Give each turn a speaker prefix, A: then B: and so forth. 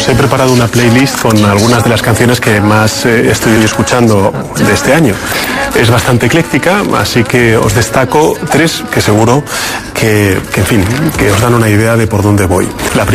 A: Os he preparado una playlist con algunas de las canciones que más estoy escuchando de este año. Es bastante ecléctica, así que os destaco 3 que seguro que os dan una idea de por dónde voy.